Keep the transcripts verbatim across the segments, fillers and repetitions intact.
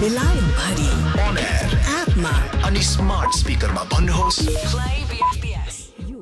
बेलायम भरी On air एपमा अनि स्मार्ट स्पिकरमा भन्नुहोस् Play B F P S.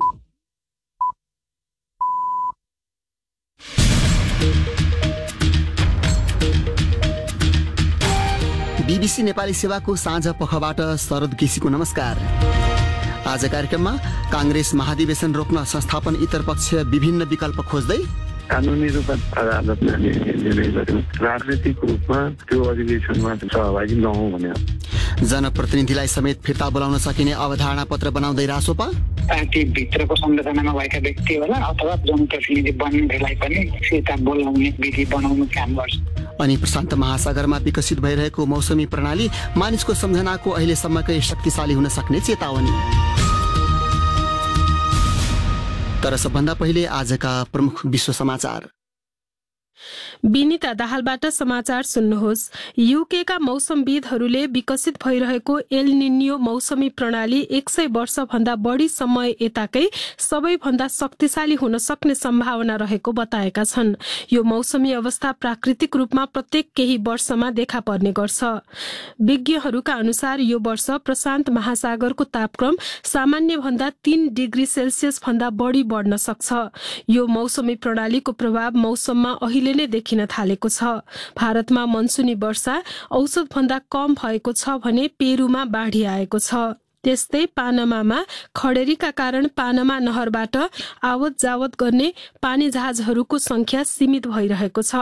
BBC Nepali सेवाको साँझ पखबाट शरद केसीको नमस्कार। आज कार्यक्रममा कांग्रेस महाधिवेशन रोक्न संस्थापन इतर पक्ष विभिन्न विकल्प खोज्दै, कानुनी रूपमा अदालतमा निर्णय गर्यो, राजनीतिक रूपमा त्यो अधिवेशनमा सहभागी नहौँ भन्यो। जनप्रतिनिधिलाई समेत फिर्ता बोलाउन सकिने अवधारणा पत्र बनाउँदै रासोपा, पार्टी भित्रको संरचनामा भएका व्यक्ति होला अथवा जनप्रतिनिधि बन्नेलाई पनि फिर्ता बोलाउने विधि बनाउनु काम गर्छ। अनि प्रशान्त महासागरमा विकसित भइरहेको मौसमी प्रणाली मानिसको सम्झनाको अहिलेसम्मकै शक्तिशाली हुन सक्ने चेतावनी। तर सबभन्दा पहिले आजका प्रमुख विश्व समाचार। विनिता दाहालबाट समाचार सुन्नुहोस्। युकेका मौसमविदहरूले विकसित भइरहेको एल निन्यो मौसमी प्रणाली एक सय वर्षभन्दा बढी समय यताकै सबैभन्दा शक्तिशाली हुन सक्ने सम्भावना रहेको बताएका छन्। यो मौसमी अवस्था प्राकृतिक रूपमा प्रत्येक केही वर्षमा देखा पर्ने गर्छ। विज्ञहरूका अनुसार यो वर्ष प्रशान्त महासागरको तापक्रम सामान्य भन्दा तीन डिग्री सेल्सियस भन्दा बढी बढ्न सक्छ। यो मौसमी प्रणालीको प्रभाव मौसममा अहिले नै देखिन थालेको छ। भारतमा मनसुनी वर्षा औसत भन्दा कम भएको छ भने पेरुमा बाढी आएको छ। त्यस्तै पानामामा खडेरीका कारण पानामा नहरबाट आवत जावत गर्ने पानी जहाजहरूको संख्या सीमित भइरहेको छ।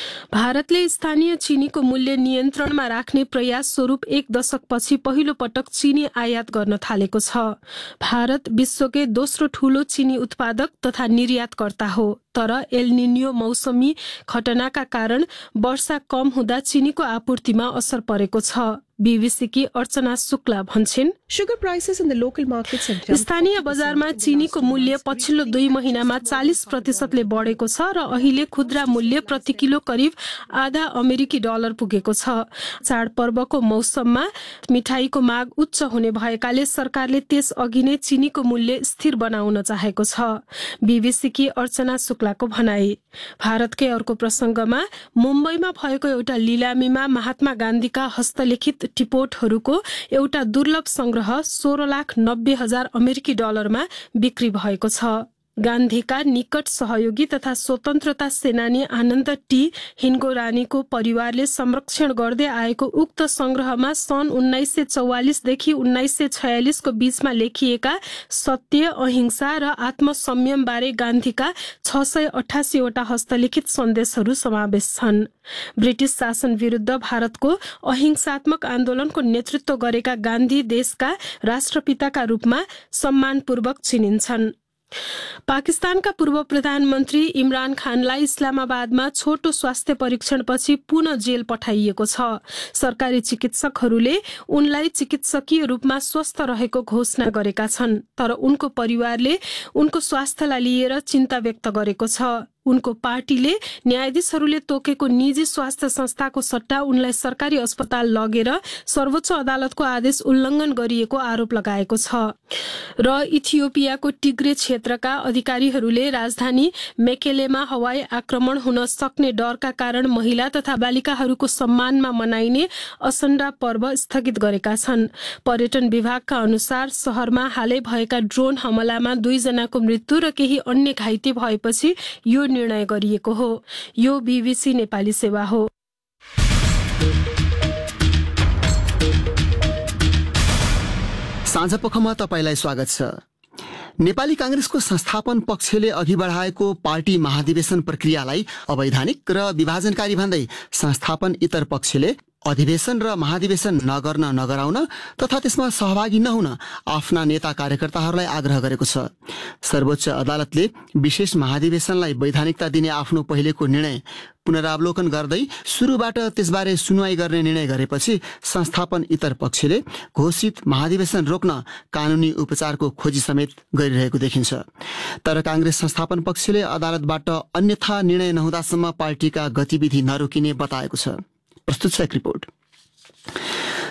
भारतले स्थानीय चिनीको मूल्य नियन्त्रणमा राख्ने प्रयास स्वरूप एक दशकपछि पहिलो पटक चिनी आयात गर्न थालेको छ। भारत विश्वकै दोस्रो ठूलो चिनी उत्पादक तथा निर्यातकर्ता हो। तर एल निन्यो मौसमी घटनाका कारण वर्षा कम हुँदा चिनीको आपूर्तिमा असर परेको छ। बीबीसी की अर्चना शुक्ला भन्छन्, Sugar prices in the local markets have jumped. स्थानीय बजारमा चिनीको मूल्य पछिल्लो दुई महिनामा चालीस प्रतिशतले बढेको छ र अहिले खुद्रा मूल्य प्रति किलो करिब आधा अमेरिकी डलर पुगेको छ। चाडपर्वको मौसममा मिठाईको माग उच्च हुने भएकाले सरकारले त्यस अघि नै चिनीको मूल्य स्थिर बनाउन चाहेको छ। बीबीसी की अर्चना शुक्लाको भनाई। भारतकै अर्को प्रसंगमा मुम्बईमा भएको एउटा लिलामीमा महात्मा गान्धीका हस्तलिखित टिपोटहरूको एउटा दुर्लभ संग्रह सोह्र लाख नब्बे हजार अमेरिकी डलरमा बिक्री भएको छ। गान्धीका निकट सहयोगी तथा स्वतन्त्रता सेनानी आनन्द टी हिन्गोरानीको परिवारले संरक्षण गर्दै आएको उक्त संग्रहमा सन् उन्नाइस सय चौवालिसदेखि उन्नाइस सय छयालिसको बीचमा लेखिएका सत्य, अहिंसा र आत्मसंयम बारे गान्धीका छ सय अठासीवटा हस्तलिखित सन्देशहरू समावेश छन्। ब्रिटिस शासन विरुद्ध भारतको अहिंसात्मक आन्दोलनको नेतृत्व गरेका गान्धी देशका राष्ट्रपिताका रूपमा सम्मानपूर्वक चिनिन्छन्। पाकिस्तानका पूर्व प्रधानमन्त्री इमरान खानलाई इस्लामाबादमा छोटो स्वास्थ्य परीक्षणपछि पुनः जेल पठाइएको छ। सरकारी चिकित्सकहरूले उनलाई चिकित्सकीय रूपमा स्वस्थ रहेको घोषणा गरेका छन्। तर उनको परिवारले उनको स्वास्थ्यलाई लिएर चिन्ता व्यक्त गरेको छ। उनको पार्टीले न्यायाधीशहरूले तोकेको निजी स्वास्थ्य संस्थाको सट्टा उनलाई सरकारी अस्पताल लगेर सर्वोच्च अदालतको आदेश उल्लङ्घन गरिएको आरोप लगाएको छ। र इथियोपियाको टिग्रे क्षेत्रका अधिकारीहरूले राजधानी मेकेलेमा हवाई आक्रमण हुन सक्ने डरका कारण महिला तथा बालिकाहरूको सम्मानमा मनाइने असन्डा पर्व स्थगित गरेका छन्। पर्यटन विभागका अनुसार शहरमा हालै भएका ड्रोन हमलामा दुईजनाको मृत्यु र केही अन्य घाइते भएपछि यो निर्णय गरिएको हो। यो बीबीसी नेपाली सेवा हो। साँझ पखमा तपाईलाई स्वागत छ। नेपाली कांग्रेसको संस्थापन पक्षले अघि बढाएको पार्टी महाधिवेशन प्रक्रियालाई अवैधानिक र विभाजनकारी भन्दै संस्थापन इतर पक्षले अधिवेशन र महाधिवेशन नगर्न नगराउन तथा त्यसमा सहभागी नहुन आफ्ना नेता कार्यकर्ताहरूलाई आग्रह गरेको छ। सर्वोच्च अदालतले विशेष महाधिवेशनलाई वैधानिकता दिने आफ्नो पहिलेको निर्णय पुनरावलोकन गर्दै सुरुबाट त्यसबारे सुनवाई गर्ने निर्णय गरेपछि संस्थापन इतर पक्षले घोषित महाधिवेशन रोक्न कानुनी उपचारको खोजी समेत गरिरहेको देखिन्छ। तर कांग्रेस संस्थापन पक्षले अदालतबाट अन्यथा निर्णय नहुँदासम्म पार्टीका गतिविधि नरोकिने बताएको छ। प्रस्तुत छ एक रिपोर्ट।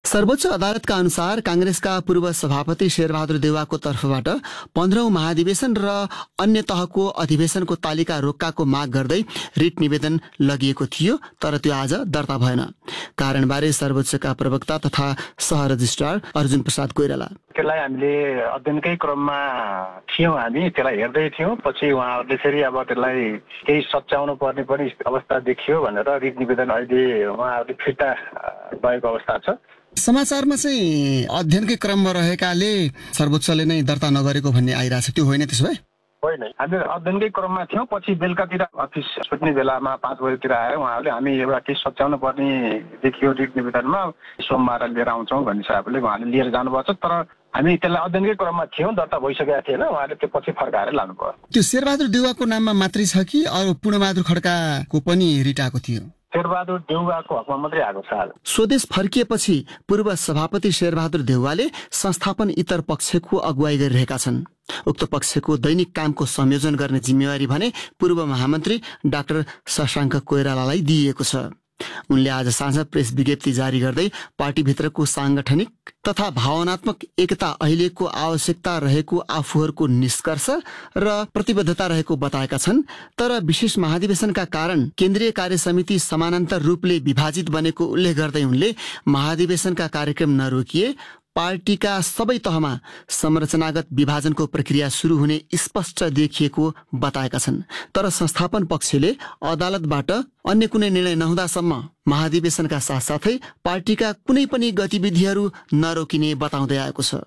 सर्वोच्च अदालतका अनुसार कांग्रेसका पूर्व सभापति शेरबहादुर देउवाको तर्फबाट पन्ध्रौं महाधिवेशन र अन्य तहको अधिवेशनको तालिका रोक्काको माग गर्दै रिट निवेदन लगिएको थियो, तर त्यो आज दर्ता भएन। कारणबारे सर्वोच्चका प्रवक्ता तथा सह रजिस्ट्रार अर्जुन प्रसाद कोइराला त्यसलाई हामीले अध्ययनकै क्रममा थियौँ, हामी त्यसलाई हेर्दै थियौँ। पछि उहाँहरूले फेरि अब त्यसलाई केही सच्याउनु पर्ने पनि अवस्था देखियो भनेर रिट निवेदन अहिले उहाँहरूले फिर्ता भएको अवस्था छ। समाचारमा चाहिँ अध्ययनकै क्रममा रहेकाले सर्वोच्चले नै दर्ता नगरेको भन्ने आइरहेछ, त्यो होइन त्यसो भए? होइन, हामी अध्ययनकै क्रममा थियौँ। पछि बेलुकातिर अफिस छुट्ने बेलामा पाँच बजीतिर आएर उहाँहरूले हामी एउटा केस सच्याउनु पर्ने देखियो रिट निवेदनमा, सोमबार लिएर आउँछौँ भन्ने हिसाबले उहाँले लिएर जानुभएको छ। तर हामी त्यसलाई अध्ययनकै क्रममा थियौँ, दर्ता भइसकेको थिएन, उहाँले त्यो पछि फर्काएर लानुभयो। त्यो शेरबहादुर देउवाको नाममा मात्रै छ कि अरू पूर्णबहादुर खड्काको पनि रिट आएको थियो? शेरबहादुर देउवाको हकमा मात्रै आएको छ। स्वदेश फर्किएपछि पूर्व सभापति शेरबहादुर देउवाले संस्थापन इतर पक्षको अगुवाई गरिरहेका छन्। उक्त पक्षको दैनिक कामको संयोजन गर्ने जिम्मेवारी भने पूर्व महामन्त्री डाक्टर शशाङ्क कोइरालालाई दिइएको छ। उनले आज साँझ प्रेस विज्ञप्ति जारी गर्दै पार्टीभित्रको सांगठनिक तथा भावनात्मक एकता अहिलेको आवश्यकता रहेको आफूहरूको निष्कर्ष र प्रतिबद्धता रहेको बताएका छन्। तर विशेष महाधिवेशनका कारण केन्द्रीय कार्य समिति समानान्तर रूपले विभाजित बनेको उल्लेख गर्दै उनले महाधिवेशनका कार्यक्रम नरोकिए पार्टीका सबै तहमा संरचनागत विभाजनको प्रक्रिया सुरु हुने स्पष्ट देखिएको बताएका छन्। तर संस्थापन पक्षले अदालतबाट अन्य कुनै निर्णय नहुँदासम्म महाधिवेशनका साथसाथै पार्टीका कुनै पनि गतिविधिहरू नरोकिने बताउँदै आएको छ।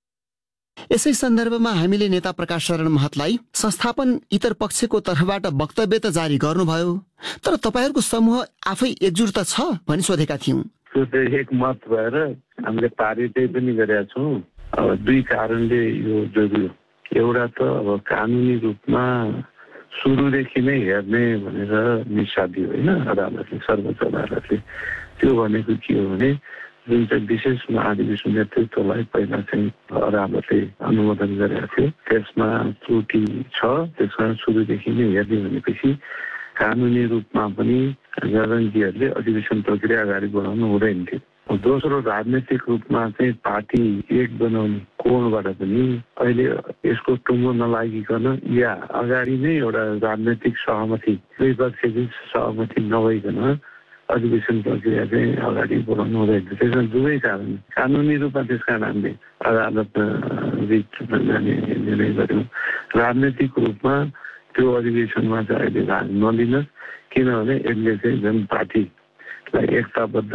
यसै सन्दर्भमा हामीले नेता प्रकाश शरण महतलाई संस्थापन इतर पक्षको तर्फबाट वक्तव्य त जारी गर्नुभयो, तर तपाईँहरूको समूह आफै एकजुट त छ भनी सोधेका थियौँ। त्यो चाहिँ एक मत भएर हामीले पारितै पनि गरेका छौँ। अब दुई कारणले यो जरुरी हो। एउटा त अब कानुनी रूपमा सुरुदेखि नै हेर्ने भनेर निशा दियो होइन अदालतले, सर्वोच्च अदालतले। त्यो भनेको के हो भने जुन चाहिँ विशेष महाधिवेशन नेतृत्वलाई पहिला चाहिँ अदालतले अनुमोदन गरेको थियो, त्यसमा त्रुटि छ, त्यसमा सुरुदेखि नै हेर्ने भनेपछि कानुनी रूपमा पनि गणजीहरूले अधिवेशन प्रक्रिया अगाडि बढाउनु हुँदैन थियो। दोस्रो, राजनैतिक रूपमा चाहिँ पार्टी एक बनाउने कोणबाट पनि अहिले यसको टुङ्गो नलागिकन या अगाडि नै एउटा राजनैतिक सहमति दुई पक्षबीच सहमति नभइकन अधिवेशन प्रक्रिया चाहिँ अगाडि बढाउनु हुँदैन। त्यसमा दुवै कारण कानुनी रूपमा त्यस कारण हामीले अदालतमा रिट जाने निर्णय गर्यौँ। राजनैतिक रूपमा त्यो अधिवेशनमा चाहिँ अहिले भाग नलिनुहोस्, किनभने यसले चाहिँ जुन पार्टीलाई एकताबद्ध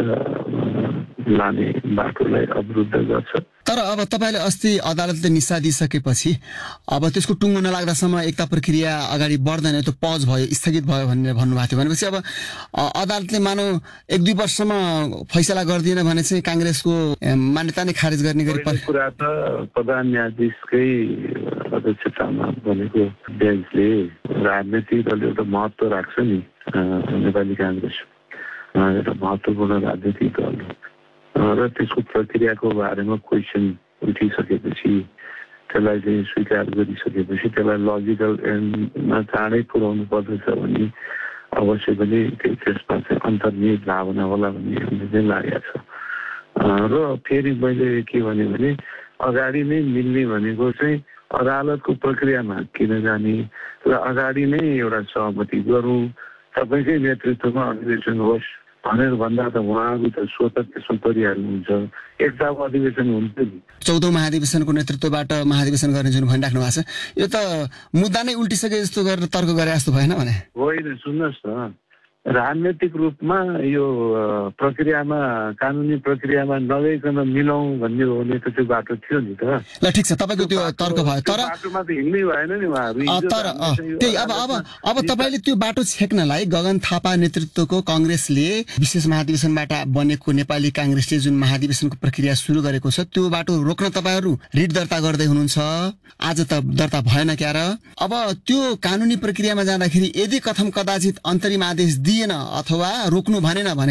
लाने बाटोलाई अवरुद्ध गर्छ। तर अब तपाईँले अस्ति अदालतले निशा दिइसकेपछि अब त्यसको टुङ्गो नलाग्दासम्म एकता प्रक्रिया अगाडि बढ्दैन, त्यो पज भयो, स्थगित भयो भनेर भन्नुभएको थियो। भनेपछि अब अदालतले मानौ एक दुई वर्षसम्म फैसला गर्दिएन भने चाहिँ काङ्ग्रेसको मान्यता नै खारेज गर्ने गरी कुरा त प्रधान न्यायाधीशकै अध्यक्षतामा बनेको बेन्चले राजनीतिक दलले एउटा महत्त्व राख्छ नि। नेपाली काङ्ग्रेस एउटा महत्त्वपूर्ण राजनीतिक दल र त्यसको प्रक्रियाको बारेमा क्वेसन उठिसकेपछि त्यसलाई चाहिँ स्वीकार गरिसकेपछि त्यसलाई लजिकल एन्डमा चाँडै पुर्याउनु पर्दछ भन्ने अवश्य पनि त्यसमा चाहिँ अन्तर्निहित भावना होला भन्ने हामीले चाहिँ लागेको छ। र फेरि मैले के भने भने अगाडि नै मिल्ने भनेको चाहिँ अदालतको प्रक्रियामा किन जाने र अगाडि नै एउटा सहमति गरौँ, तपाईँकै नेतृत्वमा अधिवेशन होस् भनेर भन्दा त उहाँहरू त स्वतः त्यसमा परिहाल्नुहुन्छ। एकताको अधिवेशन हुन्छ नि। चौधौँ महाधिवेशनको नेतृत्वबाट महाधिवेशन गर्ने जुन भनिराख्नु भएको छ, यो त मुद्दा नै उल्टिसके जस्तो गरेर तर्क गरे जस्तो भएन भने? होइन, सुन्नुहोस् न, राजनैतिक रूपमा यो प्रक्रियामा कानुनी प्रक्रियामा नगइकन मिलाउँ भन्ने हो भने त त्यो बाटो थियो नि त। ल ठिक छ, तपाईँको त्यो तर्क भयो, तर बाटोमा त हिँड्नै भएन नि उहाँहरू। तर त्यही अब अब अब तपाईँले त्यो बाटो छेक्नलाई गगन थापा नेतृत्वको काङ्ग्रेसले विशेष महाधिवेशनबाट बनेको नेपाली काङ्ग्रेसले जुन महाधिवेशनको प्रक्रिया सुरु गरेको छ त्यो बाटो रोक्न तपाईँहरू रिट दर्ता गर्दै हुनुहुन्छ। आज त दर्ता भएन क्या र? अब त्यो कानुनी प्रक्रियामा जाँदाखेरि यदि कथम कदाचित अन्तरिम आदेश दिएन अथवा रोक्नु भनेन भने चाहिँ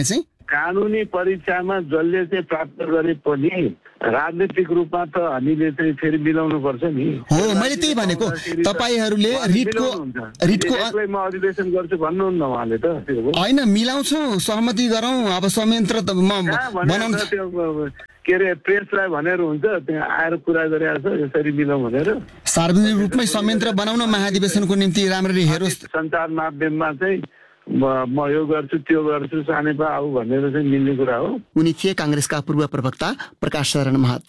कानुनी परीक्षामा जसले चाहिँ प्राप्त गरे पनि राजनीतिक रूपमा त हामीले चाहिँ फेरि मिलाउनु पर्छ नि। हो, मैले त्यही भनेको तपाईहरूले रिटको रिटको म अधिवेशन गर्छु भन्नुहुन्न उहाँले त। होइन, मिलाउँछु, सहमति गरौँ, अब संयन्त्र त म बनाउनु के अरे प्रेसलाई भनेर हुन्छ त्यहाँ आएर कुरा गरिरहेको छ यसरी मिलाउँ भनेर। सार्वजनिक रूपमै संयन्त्र बनाउन महाधिवेशनको निम्ति राम्ररी हेरोस्। सञ्चार माध्यममा चाहिँ म म यो गर्छु त्यो गर्छु सानेपा आऊ भनेर चाहिँ मिल्ने कुरा हो। उनी थिए काङ्ग्रेसका पूर्व प्रवक्ता प्रकाश शरण महत।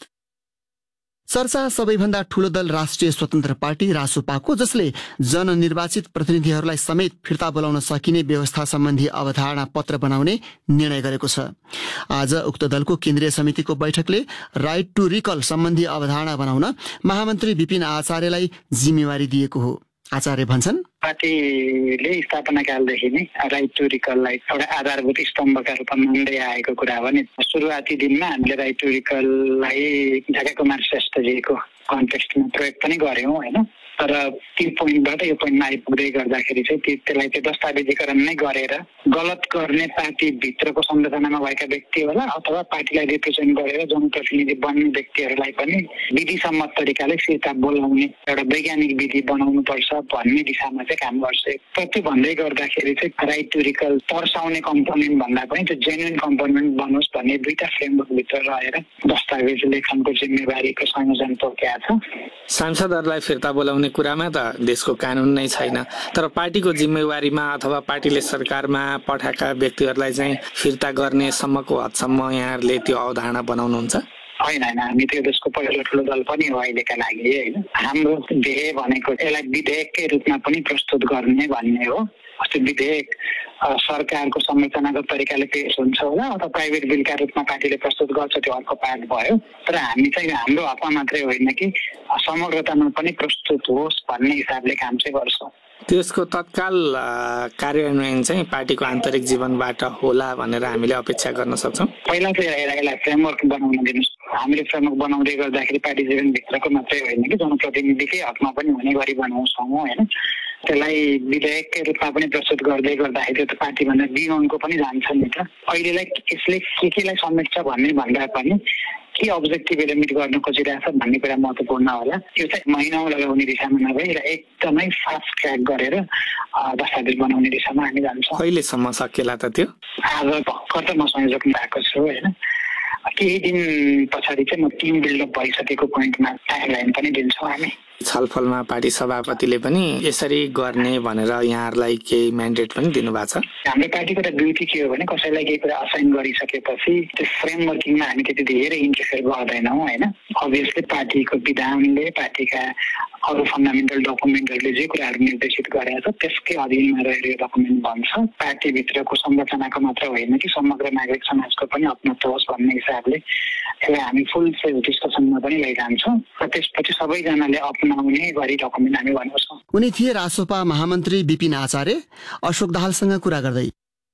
चर्चा सबैभन्दा ठूलो दल राष्ट्रिय स्वतन्त्र पार्टी रासोपाको, जसले जननिर्वाचित प्रतिनिधिहरूलाई समेत फिर्ता बोलाउन सकिने व्यवस्था सम्बन्धी अवधारणा पत्र बनाउने निर्णय गरेको छ। आज उक्त दलको केन्द्रीय समितिको बैठकले राइट टु रिकल सम्बन्धी अवधारणा बनाउन महामन्त्री विपिन आचार्यलाई जिम्मेवारी दिएको हो। आचार्य भन्छन्, पार्टीले स्थापना कालदेखि नै राइट टु रिकललाई एउटा आधारभूत स्तम्भका रूपमा मान्दै आएको कुरा हो नि। सुरुवाती दिनमा हामीले राइट टु रिकललाई ढाका कुमार श्रेष्ठजीको कन्टेक्स्टमा प्रयोग पनि गर्यौँ होइन, तर त्यो पोइन्टबाट यो पोइन्टमा आइपुग्दै गर्दाखेरि चाहिँ त्यसलाई त्यो दस्तावेजीकरण नै गरेर गलत गर्ने पार्टीभित्रको संरचनामा भएका व्यक्ति होला अथवा पार्टीलाई रिप्रेजेन्ट गरेर जनप्रतिनिधि बन्ने व्यक्तिहरूलाई पनि विधिसम्मत तरिकाले फिर्ता बोलाउने एउटा वैज्ञानिक विधि बनाउनु पर्छ भन्ने दिशामा चाहिँ काम गर्छ। तर त्यो भन्दै गर्दाखेरि चाहिँ राइट टु रिकल तर्साउने कम्पोनेन्ट भन्दा पनि त्यो जेन्युन कम्पोनेन्ट बनोस् भन्ने दुईटा फ्रेमवर्कभित्र रहेर दस्तावेज लेखनको जिम्मेवारीको संयोजन तोकेको छ। सांसदहरूलाई फिर्ता बोलाउने कुरामा त देशको कानुन नै छैन, तर पार्टीको जिम्मेवारीमा अथवा पार्टीले सरकारमा पठाएका व्यक्तिहरूलाई चाहिँ फिर्ता गर्ने सम्मको हदसम्म यहाँहरूले त्यो अवधारणा बनाउनुहुन्छ? होइन होइन, हामी त्यो देशको पहिलो ठुलो दल पनि हो अहिलेका लागि होइन। हाम्रो ध्येय भनेको यसलाई विधेयककै रूपमा पनि प्रस्तुत गर्ने भन्ने हो। अस्ति विधेयक सरकारको संरचनागत तरिकाले पेश हुन्छ होला अथवा प्राइभेट बिलका रूपमा पार्टीले प्रस्तुत गर्छ, त्यो अर्को पार्ट भयो। तर हामी चाहिँ हाम्रो हकमा मात्रै होइन कि समग्रतामा पनि प्रस्तुत होस् भन्ने हिसाबले काम चाहिँ गर्छौँ। त्यसको तत्काल कार्यान्वयन चाहिँ पार्टीको आन्तरिक जीवनबाट होला भनेर हामीले अपेक्षा गर्न सक्छौँ। पहिला चाहिँ यसलाई फ्रेमवर्क बनाउन दिनुहोस्। हामीले फ्रेमवर्क बनाउँदै गर्दाखेरि पार्टी जीवनभित्रको मात्रै होइन कि जनप्रतिनिधिकै हकमा पनि हुने गरी बनाउँछौँ होइन। त्यसलाई विधेयककै रूपमा पनि प्रस्तुत गर्दै गर्दाखेरि त्यो त पार्टीभन्दा बियोन्डको पनि जान्छ नि त। अहिलेलाई यसले के केलाई समेट्छ भन्ने भन्दा पनि के अब्जेक्टिभ एलिमिट गर्न खोजिरहेछ भन्ने कुरा महत्त्वपूर्ण होला। त्यो चाहिँ महिनौ लगाउने दिशामा नभएर एकदमै फास्ट ट्र्याक गरेर दस्तावेज बनाउने दिशामा हामी जान्छौँ। कहिलेसम्म सकिएला त त्यो? आज भर्खर त म संयोजक भएको छु होइन। केही दिन पछाडि चाहिँ म टिम बिल्डअप भइसकेको पोइन्टमा टाइमलाइन पनि दिन्छौँ हामी। छलफलमा पार्टी सभापतिले पनि यसरी गर्ने भनेर यहाँहरूलाई केही म्यान्डेट पनि दिनुभएको छ? हाम्रो पार्टीको त ड्युटी के हो भने कसैलाई केही कुरा असाइन गरिसकेपछि त्यो फ्रेमवर्किङमा हामी त्यति धेरै इन्टरफेयर गर्दैनौँ होइन। अभियसली पार्टीको विधानले पार्टीका अरू फन्डामेन्टल डकुमेन्टहरूले जे कुराहरू निर्देशित गरेको छ त्यसकै अधीनमा रहेर यो डकुमेन्ट बन्छ। पार्टीभित्रको संरचनाको मात्र होइन कि समग्र नागरिक समाजको पनि अपनत्व होस् भन्ने हिसाबले यसलाई हामी फुल फेज डिस्कसनमा पनि लैजान्छौँ र त्यसपछि सबैजनाले अपनाउने गरी डकुमेन्ट हामी बनाउँछौँ। उनी थिए रासोपा महामन्त्री विपिन आचार्य अशोक दाहालसँग कुरा गर्दै।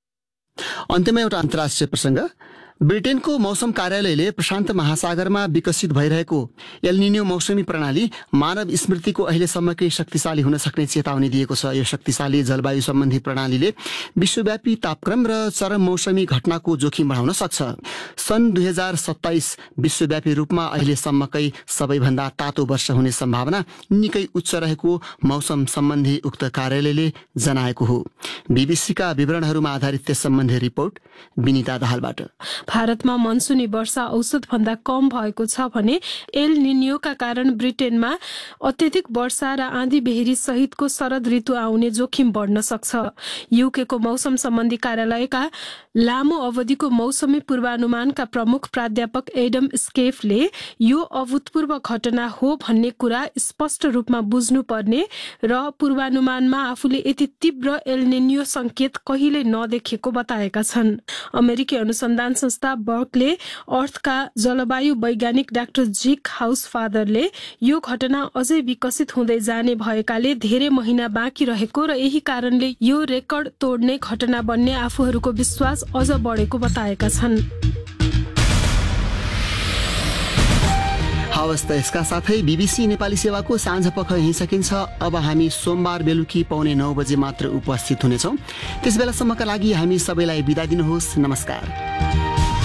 अन्त्यमा एउटा अन्तर्राष्ट्रिय प्रसङ्ग। ब्रिटेनको मौसम कार्यालयले प्रशान्त महासागरमा विकसित भइरहेको एल निनो मौसमी प्रणाली मानव स्मृतिको अहिलेसम्मकै शक्तिशाली हुन सक्ने चेतावनी दिएको छ। यो शक्तिशाली जलवायु सम्बन्धी प्रणालीले विश्वव्यापी तापक्रम र चरम मौसमी घटनाको जोखिम बढाउन सक्छ। सन् दुई हजार सत्ताइस विश्वव्यापी रूपमा अहिलेसम्मकै सबैभन्दा तातो वर्ष हुने सम्भावना निकै उच्च रहेको मौसम सम्बन्धी उक्त कार्यालयले जनाएको हो। बीबीसीका विवरणहरूमा आधारित त्यस सम्बन्धी रिपोर्ट विनिता दाहालबाट। भारतमा मनसुनी वर्षा औसत भन्दा कम भएको छ भने एल निनियोका कारण ब्रिटेनमा अत्यधिक वर्षा र आँधी बेहरी सहितको शरद ऋतु आउने जोखिम बढ्न सक्छ। युकेको मौसम सम्बन्धी कार्यालयका लामो अवधिको मौसमी पूर्वानुमानका प्रमुख प्राध्यापक एडम स्केफले यो अभूतपूर्व घटना हो भन्ने कुरा स्पष्ट रूपमा बुझ्नुपर्ने र पूर्वानुमानमा आफूले यति तीव्र एल निनियो संकेत कहिले नदेखेको बताएका छन्। अमेरिकी अनुसन्धान संस्था बर्कले अर्थका जलवायु वैज्ञानिक डाक्टर जिक हाउसफादरले यो घटना अझै विकसित हुँदै जाने भएकाले धेरै महिना बाँकी रहेको र यही कारणले यो रेकर्ड तोड्ने घटना बन्ने आफूहरूको विश्वास अझ बढेको बताएका छन्। हवस् त यसका साथै बीबीसी नेपाली सेवाको साँझ पख यहीँ सकिन्छ। अब हामी सोमबार बेलुकी पौने नौ बजे मात्र उपस्थित हुनेछौँ। त्यस बेलासम्मका लागि हामी सबैलाई बिदा दिनुहोस्। नमस्कार।